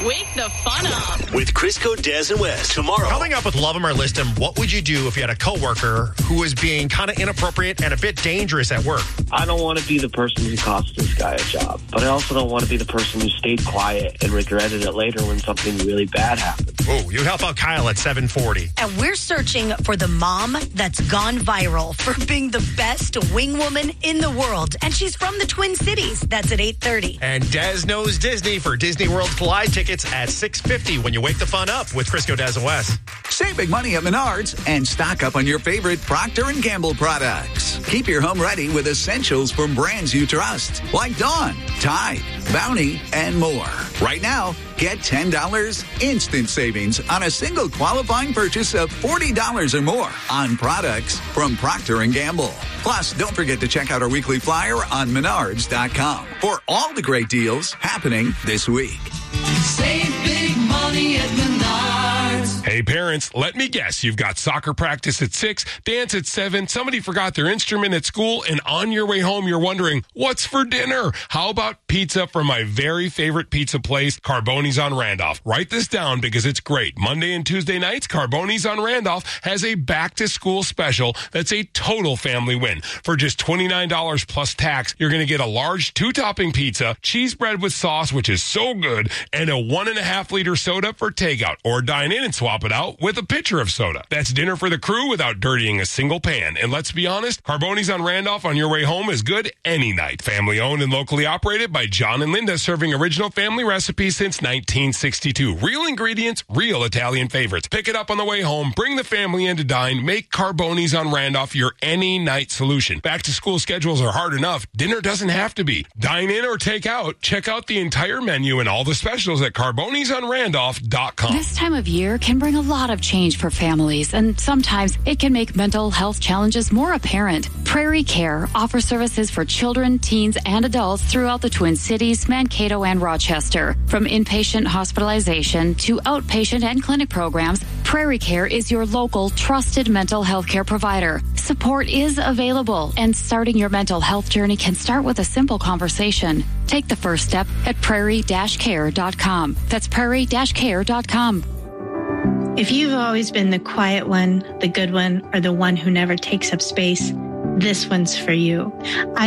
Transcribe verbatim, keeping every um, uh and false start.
Wake the fun up with Crisco, Des, and West tomorrow. Coming up with Love 'em or List 'em, what would you do if you had a coworker who was being kind of inappropriate and a bit dangerous at work? I don't want to be the person who cost this guy a job, but I also don't want to be the person who stayed quiet and regretted it later when something really bad happened. Oh, you help out Kyle at seven forty. And we're searching for the mom that's gone viral for being the best wing woman in the world. And she's from the Twin Cities. That's at eight thirty. And Des knows Disney for Disney World Collide tickets at six fifty when you wake the fun up with Crisco, Des, and West. Save big money at Menards and stock up on your favorite Procter and Gamble products. Keep your home ready with essentials from brands you trust, like Dawn, Tide, Bounty, and more. Right now, get ten dollars instant savings on a single qualifying purchase of forty dollars or more on products from Procter and Gamble. Plus, don't forget to check out our weekly flyer on menards dot com for all the great deals happening this week. Save big money at Menards. Hey parents, let me guess. You've got soccer practice at six, dance at seven, somebody forgot their instrument at school, and on your way home you're wondering, what's for dinner? How about pizza from my very favorite pizza place, Carboni's on Randolph? Write this down because it's great. Monday and Tuesday nights, Carboni's on Randolph has a back-to-school special that's a total family win. For just twenty-nine dollars plus tax, you're going to get a large two-topping pizza, cheese bread with sauce, which is so good, and a one and a half liter soda for takeout, or dine in and swap it out with a pitcher of soda. That's dinner for the crew without dirtying a single pan. And let's be honest, Carboni's on Randolph on your way home is good any night. Family owned and locally operated by John and Linda, serving original family recipes since nineteen sixty-two. Real ingredients, real Italian favorites. Pick it up on the way home, bring the family in to dine, make Carboni's on Randolph your any night solution. Back to school schedules are hard enough. Dinner doesn't have to be. Dine in or take out. Check out the entire menu and all the specials at carbonis on randolph dot com. This time of year can bring a lot of change for families, and sometimes it can make mental health challenges more apparent. Prairie Care offers services for children, teens, and adults throughout the Twin Cities, Mankato, and Rochester. From inpatient hospitalization to outpatient and clinic programs, Prairie Care is your local trusted mental health care provider. Support is available, and starting your mental health journey can start with a simple conversation. Take the first step at prairie dash care dot com. That's prairie dash care dot com. If you've always been the quiet one, the good one, or the one who never takes up space, this one's for you. I